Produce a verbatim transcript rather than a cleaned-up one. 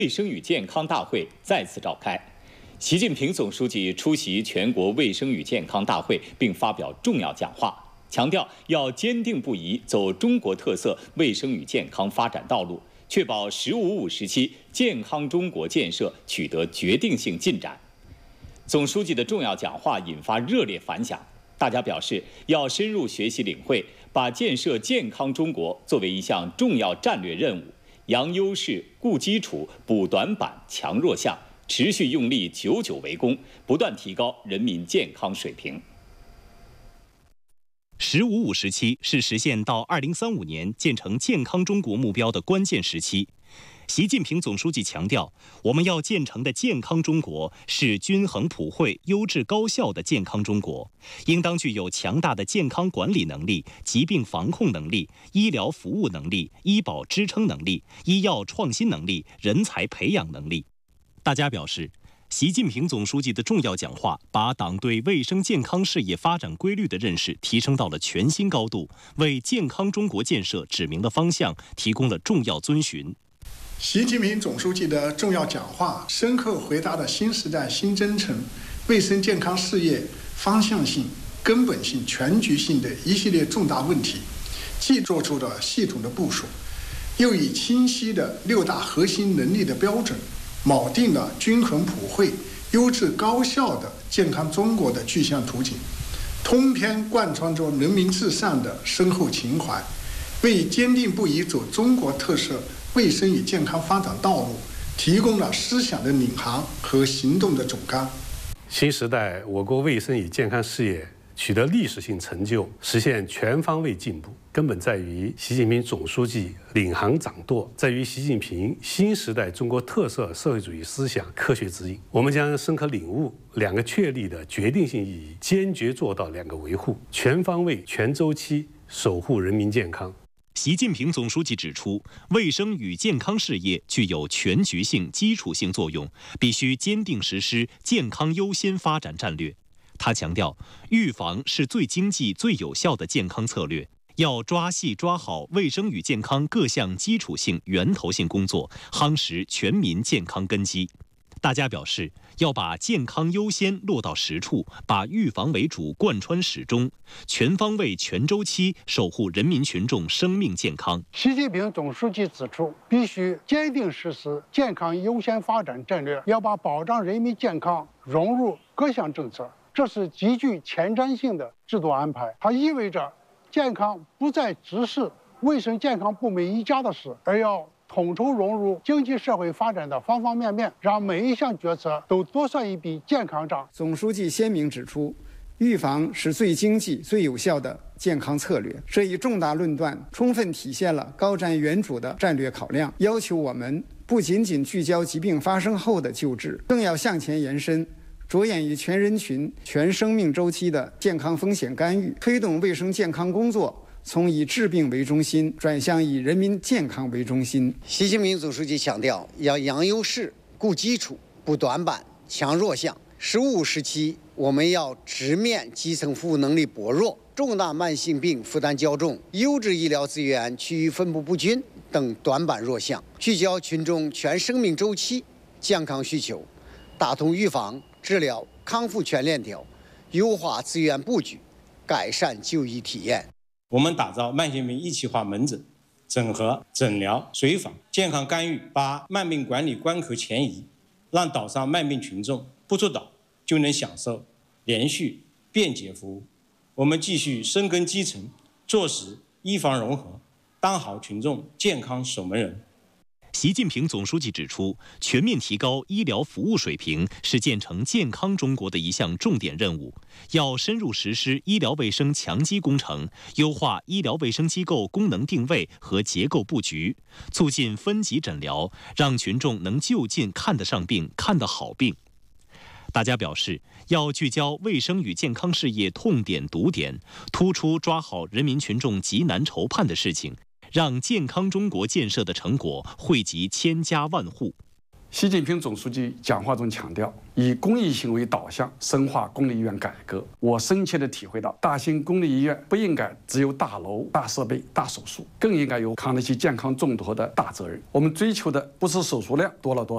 卫生与健康大会再次召开，习近平总书记出席全国卫生与健康大会并发表重要讲话，强调要坚定不移走中国特色卫生与健康发展道路，确保“十五五”时期健康中国建设取得决定性进展。总书记的重要讲话引发热烈反响，大家表示要深入学习领会，把建设健康中国作为一项重要战略任务。 扬优势、固基础、补短板、强弱项，持续用力，久久为功，不断提高人民健康水平。 “十五五”时期是实现到二零三五年建成健康中国目标的关键时期。习近平总书记强调，我们要建成的健康中国是均衡普惠、优质高效的健康中国，应当具有强大的健康管理能力、疾病防控能力、医疗服务能力、医保支撑能力、医药创新能力、人才培养能力。大家表示，习近平总书记的重要讲话，把党对卫生健康事业发展规律的认识提升到了全新高度，为健康中国建设指明了方向，提供了重要遵循。 习近平总书记的重要讲话，深刻回答了新时代新征程卫生健康事业方向性、根本性、全局性的一系列重大问题，既做出了系统的部署，又以清晰的六大核心能力的标准，铆定了均衡普惠、优质高效的健康中国的具象图景，通篇贯穿着人民至上的深厚情怀，为坚定不移走中国特色 卫生与健康发展道路提供了思想的领航和行动的总纲。 新时代，我国卫生与健康事业取得历史性成就，实现全方位进步，根本在于习近平总书记领航掌舵，在于习近平新时代中国特色社会主义思想科学指引。我们将深刻领悟两个确立的决定性意义，坚决做到两个维护，全方位、全周期守护人民健康。 习近平总书记指出，卫生与健康事业具有全局性、基础性作用，必须坚定实施健康优先发展战略。他强调，预防是最经济、最有效的健康策略，要抓细抓好卫生与健康各项基础性、源头性工作，夯实全民健康根基。 大家表示，要把健康优先落到实处，把预防为主贯穿始终，全方位、全周期守护人民群众生命健康。 习近平总书记指出，必须坚定实施健康优先发展战略，要把保障人民健康融入各项政策，这是极具前瞻性的制度安排。它意味着，健康不再只是卫生健康部门一家的事，而要 统筹融入经济社会发展的方方面面，让每一项决策都多算一笔健康账。 总书记鲜明指出，预防是最经济、最有效的健康策略。这一重大论断充分体现了高瞻远瞩的战略考量，要求我们不仅仅聚焦疾病发生后的救治，更要向前延伸，着眼于全人群、全生命周期的健康风险干预，推动卫生健康工作 从以治病为中心转向以人民健康为中心。 习近平总书记强调，要扬优势、固基础、补短板、强弱项。“十五五”时期，我们要直面基层服务能力薄弱、重大慢性病负担较重、优质医疗资源区域分布不均等短板弱项，聚焦群众全生命周期健康需求，打通预防、治疗、康复全链条，优化资源布局，改善就医体验。 我们打造慢性病一体化门诊，整合诊疗、随访、健康干预，把慢病管理关口前移，让岛上慢病群众不出岛就能享受连续便捷服务。我们继续深耕基层，做实医防融合，当好群众健康守门人。 习近平总书记指出，全面提高医疗服务水平是建成健康中国的一项重点任务。要深入实施医疗卫生强基工程，优化医疗卫生机构功能定位和结构布局，促进分级诊疗，让群众能就近看得上病、看得好病。大家表示，要聚焦卫生与健康事业痛点堵点，突出抓好人民群众急难愁盼的事情， 让健康中国建设的成果惠及千家万户。 习近平总书记讲话中强调，以公益行为导向深化公立医院改革。我深切地体会到，大型公立医院不应该只有大楼、大设备、大手术，更应该有扛得起健康重托的大责任。我们追求的不是手术量多了多少。